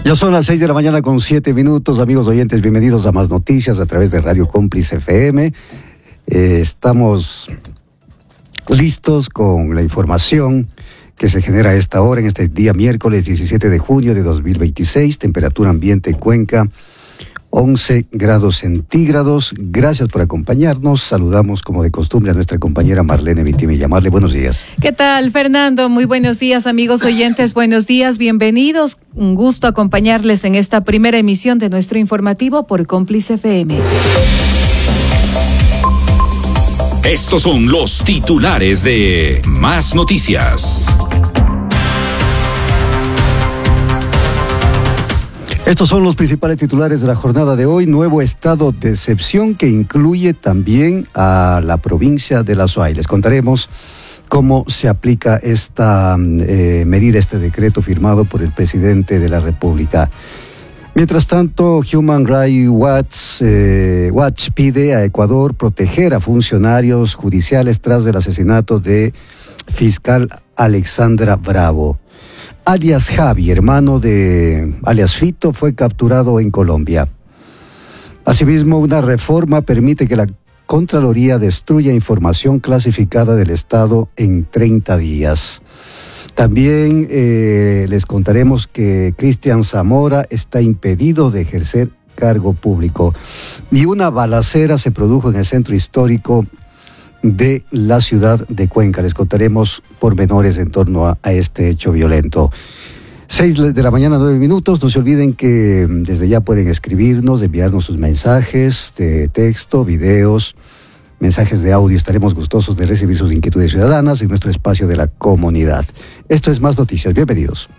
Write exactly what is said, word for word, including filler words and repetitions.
Ya son las seis de la mañana con siete minutos, amigos oyentes, bienvenidos a Más Noticias a través de Radio Cómplice F M. Eh, estamos listos con la información que se genera a esta hora, en este día miércoles diecisiete de junio de dos mil veintiséis, temperatura ambiente Cuenca, once grados centígrados. Gracias por acompañarnos. Saludamos como de costumbre a nuestra compañera Marlene Vitimilla. Marle, buenos días. ¿Qué tal, Fernando? Muy buenos días, amigos oyentes. Buenos días, bienvenidos. Un gusto acompañarles en esta primera emisión de nuestro informativo por Cómplice F M. Estos son los titulares de Más Noticias. Estos son los principales titulares de la jornada de hoy. Nuevo estado de excepción que incluye también a la provincia de La Suay. Les contaremos cómo se aplica esta eh, medida, este decreto firmado por el presidente de la República. Mientras tanto, Human Rights Watch, eh, Watch pide a Ecuador proteger a funcionarios judiciales tras el asesinato de fiscal Alexandra Bravo. Alias Javi, hermano de alias Fito, fue capturado en Colombia. Asimismo, una reforma permite que la Contraloría destruya información clasificada del Estado en treinta días. También eh, les contaremos que Cristian Zamora está impedido de ejercer cargo público. Y una balacera se produjo en el centro histórico de la ciudad de Cuenca. Les contaremos pormenores en torno a, a este hecho violento. Seis de la mañana, nueve minutos. No se olviden que desde ya pueden escribirnos, enviarnos sus mensajes de texto, videos, mensajes de audio. Estaremos gustosos de recibir sus inquietudes ciudadanas en nuestro espacio de la comunidad. Esto es Más Noticias. Bienvenidos.